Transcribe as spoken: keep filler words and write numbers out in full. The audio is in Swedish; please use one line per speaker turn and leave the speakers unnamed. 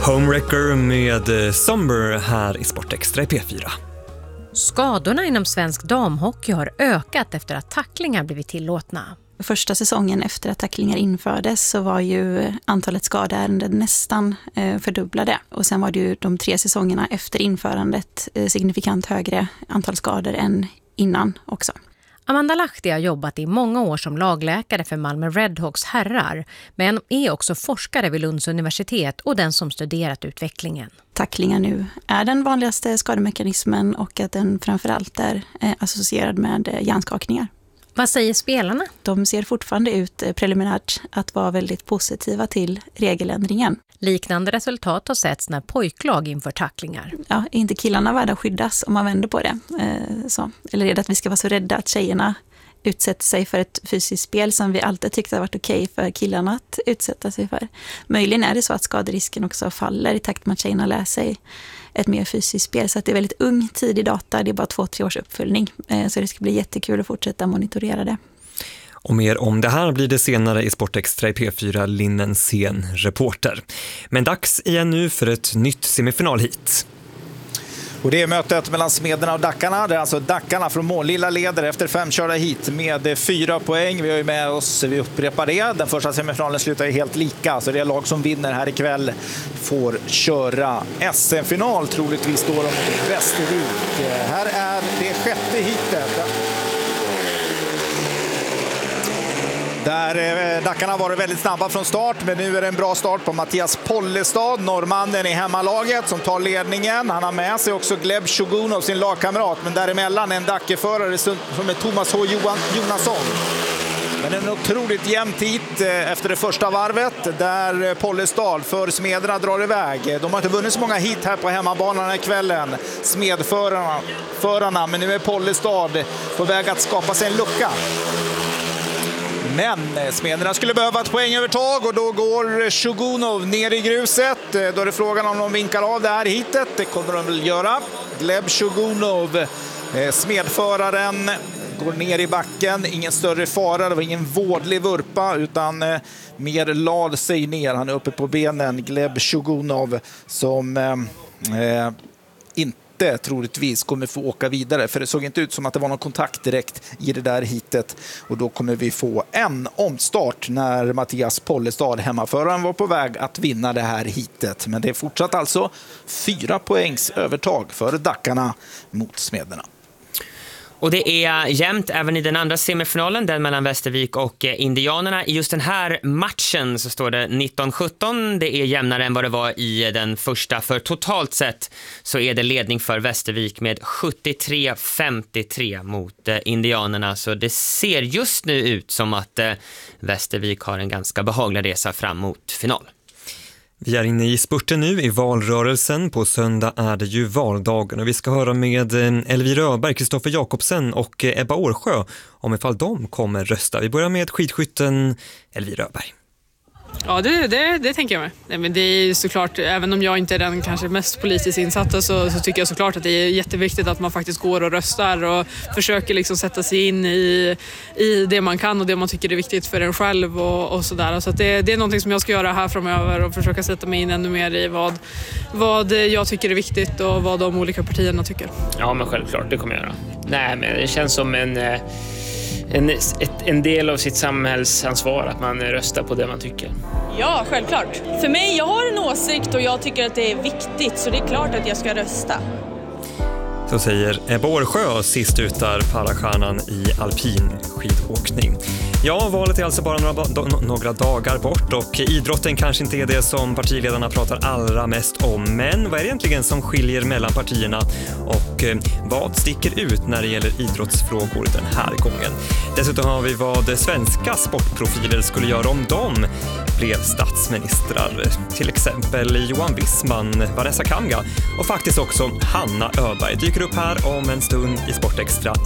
Homewrecker med Somber här i Sportextra i P fyra.
Skadorna inom svensk damhockey har ökat efter att tacklingar blivit tillåtna.
Första säsongen efter att tacklingar infördes så var ju antalet skadeärenden nästan eh, fördubblade. Och sen var det ju de tre säsongerna efter införandet eh, signifikant högre antal skador än innan också.
Amanda Lahti har jobbat i många år som lagläkare för Malmö Redhawks herrar, men är också forskare vid Lunds universitet och den som studerat utvecklingen.
Tacklingar nu är den vanligaste skademekanismen och att den framförallt är eh, associerad med eh, hjärnskakningar.
Vad säger spelarna?
De ser fortfarande ut preliminärt att vara väldigt positiva till regeländringen.
Liknande resultat har setts när pojklag inför tacklingar.
Ja, är inte killarna värda att skyddas om man vänder på det? Eh, så. Eller är det att vi ska vara så rädda att tjejerna utsätter sig för ett fysiskt spel som vi alltid tyckte har varit okej för killarna att utsätta sig för? Möjligen är det så att skaderisken också faller i takt med att tjejerna lär sig ett mer fysiskt spel. Så att det är väldigt ung tidig data, det är bara två, tre års uppföljning. Eh, så det ska bli jättekul att fortsätta monitorera det.
Och mer om det här blir det senare i Sportextra i P fyra, Linnen Sen reporter. Men dags igen nu för ett nytt semifinalhit.
Och det är mötet mellan Smederna och Dackarna. Det är alltså Dackarna från Målilla leder efter fem körda hit med fyra poäng. Vi har ju med oss, vi upprepar det. Den första semifinalen slutar ju helt lika. Så det är lag som vinner här ikväll får köra S M-final. Troligtvis står de mot Västervik. Här är det sjätte hitet. Där Dackarna var väldigt snabba från start, men nu är det en bra start på Mattias Pollestad, norrmannen i hemmalaget som tar ledningen. Han har med sig också Gleb Shogunov, sin lagkamrat, men däremellan en Dackeförare som är Thomas H. Jonasson. Men en otroligt jämnt hit efter det första varvet där Pollestad för Smederna drar iväg. De har inte vunnit så många hit här på hemmabanan den kvällen, Smedförarna, förarna, men nu är Pollestad på väg att skapa sig en lucka. Men Smederna skulle behöva ett poängövertag och då går Shogunov ner i gruset. Då är det frågan om de vinkar av det här hitet. Det kommer de väl göra. Gleb Shogunov, smedföraren, går ner i backen. Ingen större fara, det var ingen vådlig vurpa utan mer lad sig ner. Han är uppe på benen, Gleb Shogunov, som eh, inte troligtvis kommer få åka vidare, för det såg inte ut som att det var någon kontakt direkt i det där hitet, och då kommer vi få en omstart när Mattias Pollestad, hemmaföraren, var på väg att vinna det här hitet. Men det är fortsatt alltså fyra poängs övertag för Dackarna mot Smederna.
Och det är jämnt även i den andra semifinalen, den mellan Västervik och Indianerna. I just den här matchen så står det nitton sjutton. Det är jämnare än vad det var i den första. För totalt sett så är det ledning för Västervik med sjuttiotre femtiotre mot Indianerna. Så det ser just nu ut som att Västervik har en ganska behaglig resa fram mot final.
Vi är inne i spurten nu i valrörelsen. På söndag är det ju valdagen och vi ska höra med Elvira Öberg, Kristoffer Jakobsen och Ebba Årsjö om ifall de kommer rösta. Vi börjar med skidskytten Elvira Öberg.
Ja, det, det, det tänker jag mig. Nej, men det är såklart, även om jag inte är den kanske mest politiskt insatta så, så tycker jag såklart att det är jätteviktigt att man faktiskt går och röstar och försöker liksom sätta sig in i, i det man kan och det man tycker är viktigt för en själv och, och sådär. Så att det, det är någonting som jag ska göra här framöver och försöka sätta mig in ännu mer i vad, vad jag tycker är viktigt och vad de olika partierna tycker.
Ja, men självklart, det kommer jag göra. Nej, men det känns som en... En, ett, en del av sitt samhällsansvar att man röstar på det man tycker.
Ja, självklart. För mig, jag har en åsikt och jag tycker att det är viktigt, så det är klart att jag ska rösta.
Så säger Ebba Årsjö, sist ut där parastjärnan i alpin skidåkning. Ja, valet är alltså bara några, några dagar bort och idrotten kanske inte är det som partiledarna pratar allra mest om. Men vad är det egentligen som skiljer mellan partierna och vad sticker ut när det gäller idrottsfrågor den här gången? Dessutom har vi vad svenska sportprofiler skulle göra om de blev statsministrar. Till exempel Johan Wissman, Vanessa Kanga och faktiskt också Hanna Öberg dyker upp här om en stund i Sportextra.